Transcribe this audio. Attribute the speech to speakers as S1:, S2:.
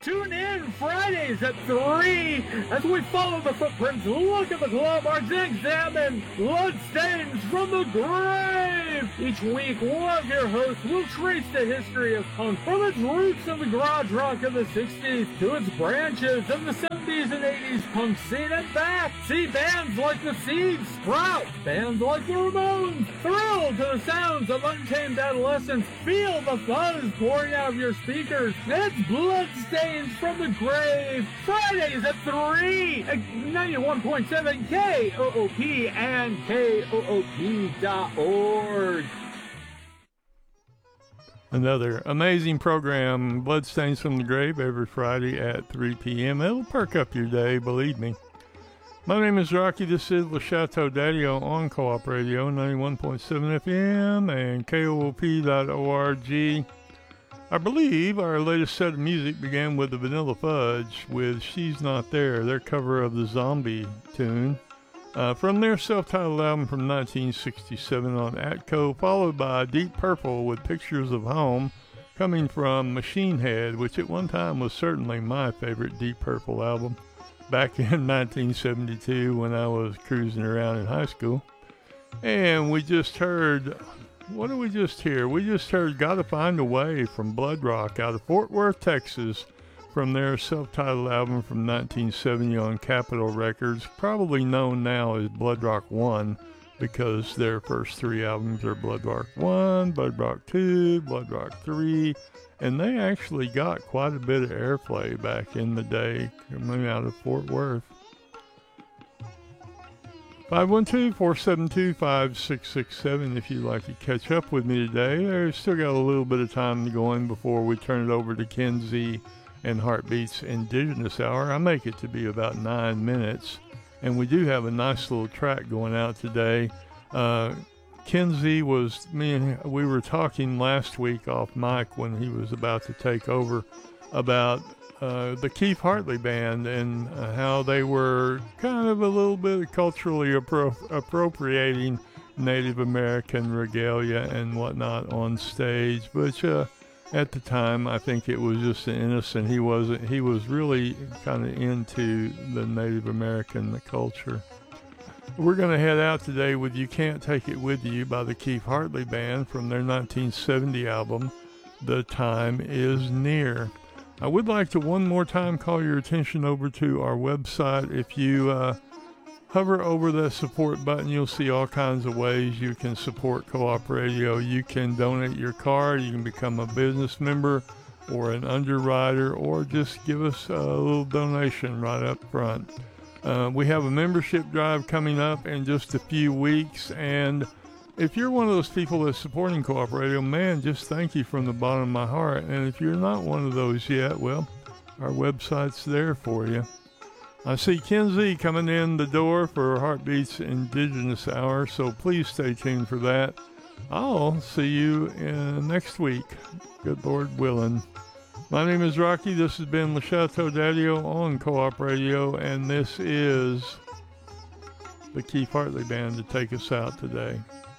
S1: Tune in Fridays at 3 as we follow the footprints, look at the club art, examine bloodstains from the grave. Each week, one of your hosts will trace the history of punk from its roots in the garage rock of the 60s to its branches of the 70s and 80s punk scene and back. See bands like The Seeds, Sprout, bands like the Ramones, thrill to the sounds of Untamed Adolescence, feel the buzz pouring out of your speakers. It's Bloodstains from the Grave, Fridays at 3 at 91.7 KOOP and KOOP.org.
S2: Another amazing program, Bloodstains from the Grave, every Friday at 3 p.m. It'll perk up your day, believe me. My name is Rocky. This is Le Chateau Daddy-O on Co-op Radio, 91.7 FM and KOOP.org. I believe our latest set of music began with the Vanilla Fudge with She's Not There, their cover of the Zombie tune, from their self-titled album from 1967 on Atco, followed by Deep Purple with Pictures of Home, coming from Machine Head, which at one time was certainly my favorite Deep Purple album, back in 1972 when I was cruising around in high school. And we just heard... What did we just hear? We just heard Gotta Find a Way from Blood Rock out of Fort Worth, Texas, from their self-titled album from 1970 on Capitol Records, probably known now as Blood Rock 1, because their first three albums are Blood Rock 1, Blood Rock 2, Blood Rock 3, and they actually got quite a bit of airplay back in the day coming out of Fort Worth. 512-472-5667 if you'd like to catch up with me today. There's still got a little bit of time to go in before we turn it over to Ken Z and Heartbeats Indigenous Hour. I make it to be about 9 minutes, and we do have a nice little track going out today. Ken Z was, we were talking last week off mic when he was about to take over about the Keith Hartley Band and how they were kind of a little bit culturally appropriating Native American regalia and whatnot on stage, which at the time I think it was just innocent. He was really kind of into the Native American culture. We're going to head out today with You Can't Take It With You by the Keith Hartley Band from their 1970 album, The Time Is Near. I would like to one more time call your attention over to our website. If you hover over the support button, you'll see all kinds of ways you can support Co-op Radio. You can donate your card, you can become a business member or an underwriter, or just give us a little donation right up front. We have a membership drive coming up in just a few weeks, and if you're one of those people that's supporting Co-op Radio, man, just thank you from the bottom of my heart. And if you're not one of those yet, well, our website's there for you. I see Ken Z coming in the door for Heartbeats Indigenous Hour, so please stay tuned for that. I'll see you next week, good Lord willing. My name is Rocky. This has been Le Chateau Daddy-O on Co-op Radio, and this is the Keith Hartley Band to take us out today.